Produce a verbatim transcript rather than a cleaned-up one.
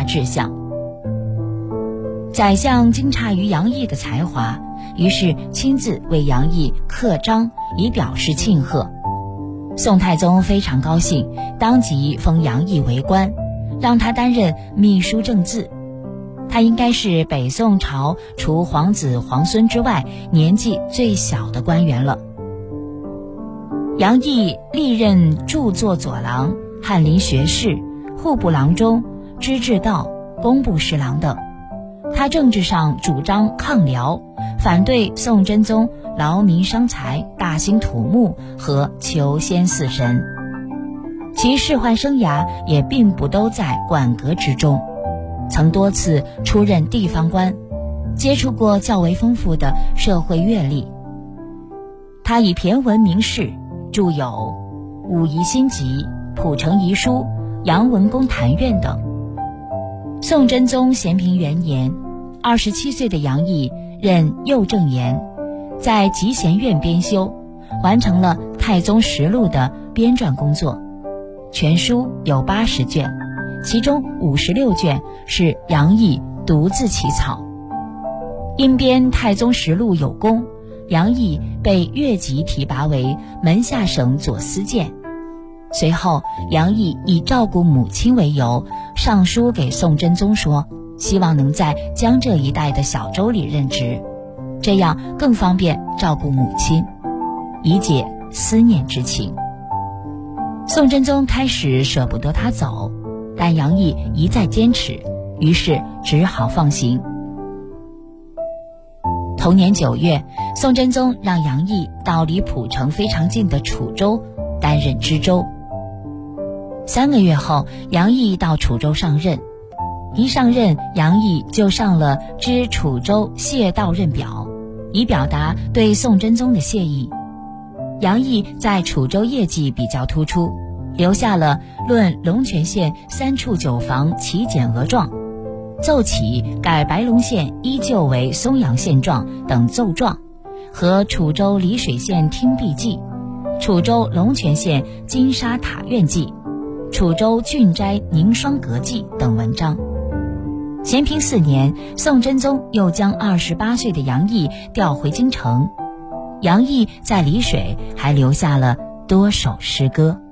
志向。宰相惊诧于杨毅的才华，于是亲自为杨毅刻章，以表示庆贺。宋太宗非常高兴，当即封杨毅为官，让他担任秘书正字。他应该是北宋朝除皇子皇孙之外年纪最小的官员了。杨毅历任著作佐郎、翰林学士、户部郎中、知制道、工部侍郎等。他政治上主张抗辽，反对宋真宗劳民伤财、大兴土木和求仙祀神。其仕宦生涯也并不都在馆阁之中，曾多次出任地方官，接触过较为丰富的社会阅历。他以骈文名士，著有《武夷心集》《蒲城遗书》《杨文公谈院》等。宋真宗咸平元年，二十七岁的杨毅任右正言，在集贤院编修，完成了《太宗实录》的编撰工作。全书有八十卷，其中五十六卷是杨毅独自起草。因编《太宗实录》有功，杨毅被越级提拔为门下省左司谏。随后，杨毅以照顾母亲为由，上书给宋真宗说，希望能在江浙一带的小州里任职，这样更方便照顾母亲，以解思念之情。宋真宗开始舍不得他走，但杨毅一再坚持，于是只好放行。同年九月，宋真宗让杨毅到离蒲城非常近的楚州担任知州。三个月后，杨毅到楚州上任。一上任，杨毅就上了知楚州谢道任表，以表达对宋真宗的谢意。杨毅在楚州业绩比较突出，留下了论龙泉县三处酒房起减额状、奏起改白龙县依旧为松阳县状等奏状，和楚州丽水县听壁记、楚州龙泉县金沙塔院记、楚州郡斋凝霜阁记等文章。咸平四年，宋真宗又将二十八岁的杨毅调回京城。杨毅在丽水还留下了多首诗歌。